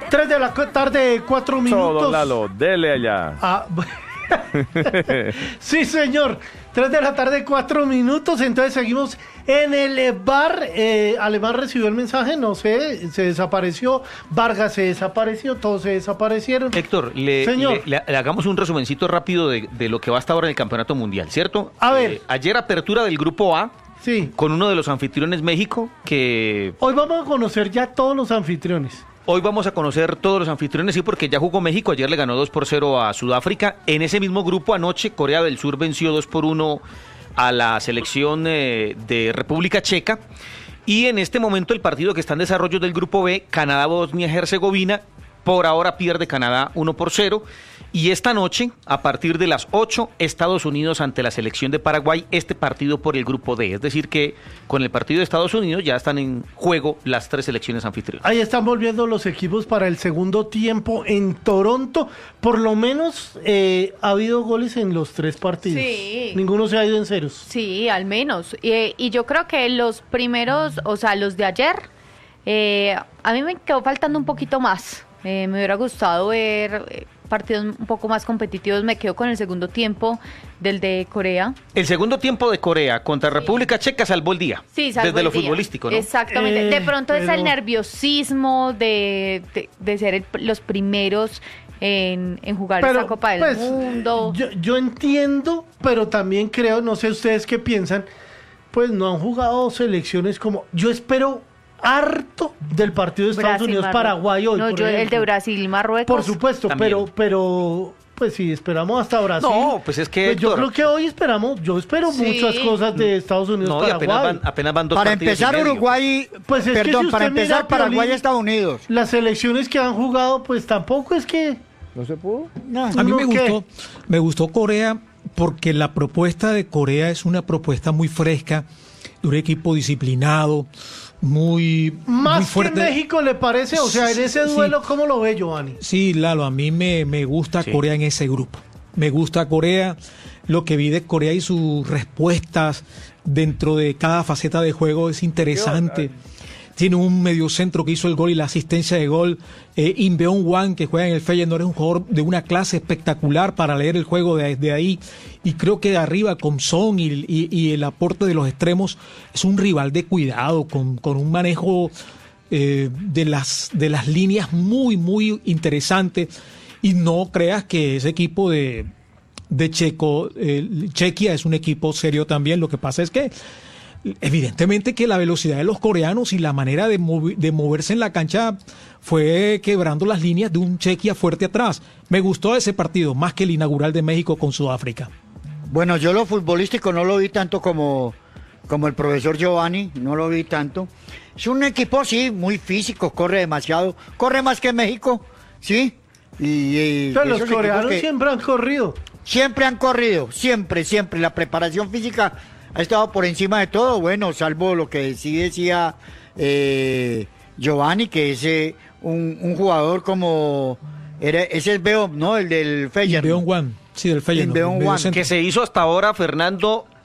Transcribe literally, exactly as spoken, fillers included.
tres de la tarde, cuatro minutos. Todo, Lalo, dele allá. Ah, sí, señor. tres de la tarde, cuatro minutos. Entonces seguimos en el bar. Eh, Alemán recibió el mensaje, no sé, se desapareció. Vargas se desapareció, todos se desaparecieron. Héctor, le, Señor. le, le, le hagamos un resumencito rápido de, de lo que va hasta ahora en el Campeonato Mundial, ¿cierto? A ver. Eh, ayer apertura del Grupo A. Sí. Con uno de los anfitriones México, que... Hoy vamos a conocer ya todos los anfitriones. Hoy vamos a conocer todos los anfitriones, sí, porque ya jugó México, ayer le ganó dos por cero a Sudáfrica. En ese mismo grupo anoche, Corea del Sur venció dos por uno a la selección eh, de República Checa. Y en este momento el partido que está en desarrollo del grupo B, Canadá-Bosnia-Herzegovina, por ahora pierde Canadá uno por cero. Y esta noche, a partir de las ocho, Estados Unidos ante la selección de Paraguay, este partido por el grupo D. Es decir que con el partido de Estados Unidos ya están en juego las tres selecciones anfitrionas. Ahí están volviendo los equipos para el segundo tiempo en Toronto. Por lo menos eh, ha habido goles en los tres partidos. Sí. Ninguno se ha ido en ceros. Sí, al menos. Y, y yo creo que los primeros, o sea, los de ayer, eh, a mí me quedó faltando un poquito más. Eh, me hubiera gustado ver eh, partidos un poco más competitivos. Me quedo con el segundo tiempo del de Corea. El segundo tiempo de Corea contra Sí. República Checa salvó el día. Sí, salvo desde el lo día. futbolístico, ¿no? Exactamente. Eh, de pronto es pero- el nerviosismo de, de, de ser el- los primeros en, en jugar esta Copa del pues, Mundo. Yo, yo entiendo, pero también creo, no sé ustedes qué piensan, pues no han jugado selecciones como... Yo espero harto del partido de Estados Brasil, Unidos-Paraguay hoy, No, por yo el de ejemplo. Brasil-Marruecos. Por supuesto, También. pero, pero, pues sí, esperamos hasta Brasil. No, pues es que, Pues yo Héctor, creo que hoy esperamos, yo espero Sí. muchas cosas de Estados No, y Unidos-Paraguay. apenas van, apenas van dos Para partidos empezar, y medio. Uruguay, Pues es que perdón, si para usted mira, empezar, Paraguay Piolín, y Estados Unidos. Las selecciones que han jugado, pues tampoco es que... ¿No se pudo? No. A mí me ¿Uno qué? gustó, me gustó Corea porque la propuesta de Corea es una propuesta muy fresca, de un equipo disciplinado, muy, Más muy fuerte. que México, ¿le parece? O sea, en ese Sí. duelo, ¿cómo lo ve, Giovanni? Sí, Lalo, a mí me, me gusta Sí. Corea en ese grupo. Me gusta Corea, lo que vi de Corea y sus respuestas dentro de cada faceta de juego es interesante. Tiene un mediocentro que hizo el gol y la asistencia de gol. Eh, Inbeon Hwang, que juega en el Feyenoord, es un jugador de una clase espectacular para leer el juego de, de ahí. Y creo que de arriba, con Son y, y, y el aporte de los extremos, es un rival de cuidado, con, con un manejo eh, de, las, de las líneas muy, muy interesante. Y no creas que ese equipo de, de Checo, eh, Chequia es un equipo serio también. Lo que pasa es que evidentemente que la velocidad de los coreanos y la manera de, movi- de moverse en la cancha fue quebrando las líneas de un Chequia fuerte atrás. Me gustó ese partido, más que el inaugural de México con Sudáfrica. Bueno, yo lo futbolístico no lo vi tanto como, como el profesor Giovanni, no lo vi tanto. Es un equipo, sí, muy físico, corre demasiado, corre más que México, ¿sí? Y, y Pero los esos equipos coreanos que siempre han corrido. siempre han corrido, siempre, siempre. La preparación física ha estado por encima de todo, bueno, salvo lo que sí decía eh, Giovanni, que es eh, un, un jugador como... Era, ese es Beom, ¿no? El del Feyenoord. Inbeon Hwang, sí, del Feyenoord. Inbeon medio Hwang, centro. Que se hizo hasta ahora, Fernando,